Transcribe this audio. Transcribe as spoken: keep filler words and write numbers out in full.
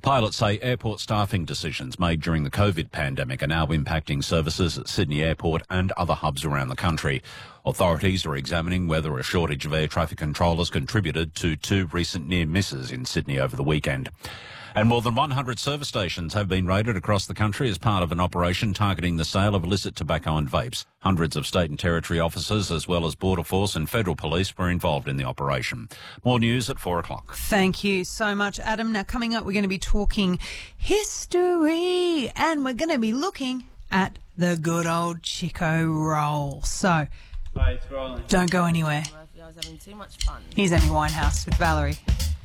Pilots say airport staffing decisions made during the COVID pandemic are now impacting services at Sydney Airport and other hubs around the country. Authorities are examining whether a shortage of air traffic controllers contributed to two recent near misses in Sydney over the weekend. And more than one hundred service stations have been raided across the country as part of an operation targeting the sale of illicit tobacco and vapes. Hundreds of state and territory officers, as well as Border Force and Federal Police, were involved in the operation. More news at four o'clock. Thank you so much, Adam. Now, coming up, we're going to be talking history, and we're going to be looking at the good old Chico roll. So, Hi, it's rolling. don't go anywhere. I was having too much fun. Here's Amy Winehouse with Valerie.